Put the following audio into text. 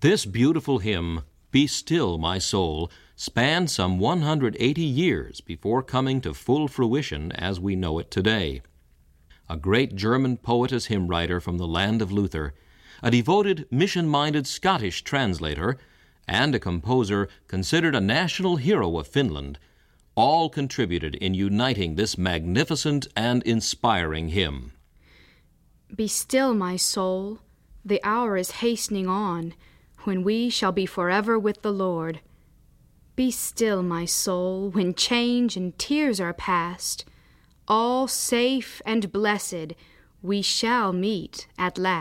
This beautiful hymn, Be Still, My Soul, spanned some 180 years before coming to full fruition as we know it today. A great German poetess hymn-writer from the land of Luther, a devoted, mission-minded Scottish translator, and a composer considered a national hero of Finland, all contributed in uniting this magnificent and inspiring hymn. Be still, my soul, the hour is hastening on, when we shall be forever with the Lord. Be still, my soul, when change and tears are past, all safe and blessed we shall meet at last.